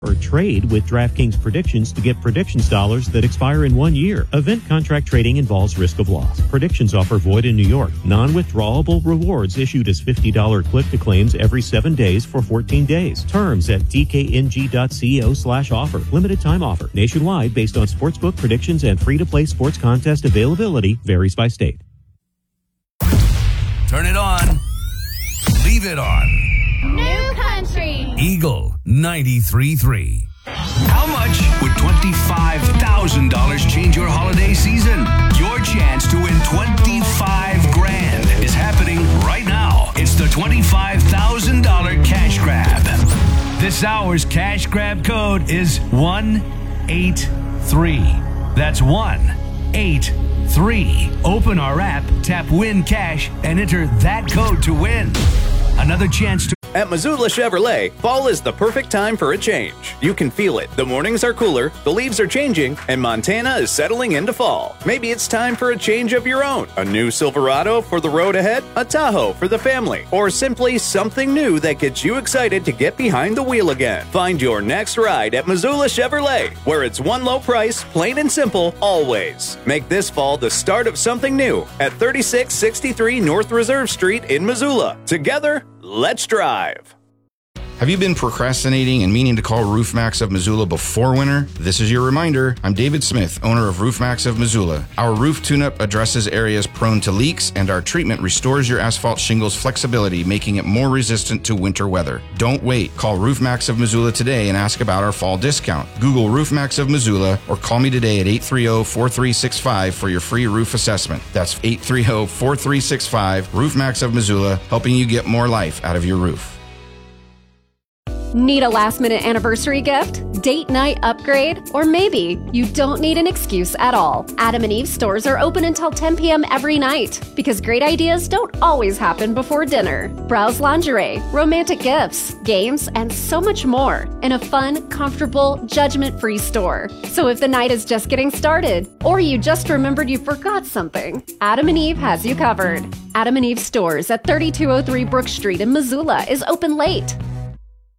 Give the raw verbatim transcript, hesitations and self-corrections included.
Or trade with DraftKings predictions to get predictions dollars that expire in one year. Event contract trading involves risk of loss. Predictions offer void in New York. Non-withdrawable rewards issued as fifty dollars click-to-claims every seven days for fourteen days. Terms at dkng.co slash offer. Limited time offer. Nationwide based on sportsbook predictions and free-to-play sports contest availability varies by state. Turn it on. Leave it on. New Country Eagle ninety-three point three. How much would twenty-five thousand dollars change your holiday season? Your chance to win twenty-five grand is happening right now. It's the twenty-five thousand dollars cash grab. This hour's cash grab code is one eight three. That's one eight three. Open our app, tap Win Cash, and enter that code to win. Another chance to... At Missoula Chevrolet, fall is the perfect time for a change. You can feel it. The mornings are cooler, the leaves are changing, and Montana is settling into fall. Maybe it's time for a change of your own. A new Silverado for the road ahead, a Tahoe for the family, or simply something new that gets you excited to get behind the wheel again. Find your next ride at Missoula Chevrolet, where it's one low price, plain and simple, always. Make this fall the start of something new at thirty-six sixty-three North Reserve Street in Missoula. Together, let's drive. Have you been procrastinating and meaning to call RoofMax of Missoula before winter? This is your reminder. I'm David Smith, owner of RoofMax of Missoula. Our roof tune-up addresses areas prone to leaks, and our treatment restores your asphalt shingles flexibility, making it more resistant to winter weather. Don't wait. Call RoofMax of Missoula today and ask about our fall discount. Google RoofMax of Missoula or call me today at eight three zero, four three six five for your free roof assessment. That's eight three zero, four three six five. RoofMax of Missoula, helping you get more life out of your roof. Need a last-minute anniversary gift, date night upgrade, or maybe you don't need an excuse at all. Adam and Eve stores are open until ten p.m. every night because great ideas don't always happen before dinner. Browse lingerie, romantic gifts, games, and so much more in a fun, comfortable, judgment-free store. So if the night is just getting started, or you just remembered you forgot something, Adam and Eve has you covered. Adam and Eve stores at thirty-two oh three Brook Street in Missoula is open late.